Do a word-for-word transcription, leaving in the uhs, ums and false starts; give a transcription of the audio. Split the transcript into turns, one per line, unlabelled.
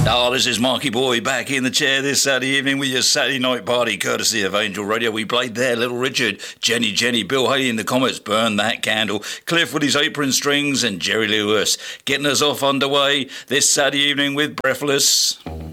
Oh, this is Marky Boy back in the chair this Saturday evening with your Saturday night party, courtesy of Angel Radio. We played there Little Richard, Jenny Jenny, Bill Haley and the Comets, Burn That Candle, Cliff with his apron strings, and Jerry Lewis getting us off underway this Saturday evening with Breathless.